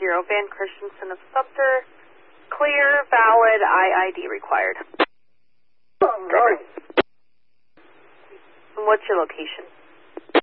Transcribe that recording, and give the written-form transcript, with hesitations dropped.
Van Christensen of Sumter. Clear, valid, IID required. Copy. And what's your location?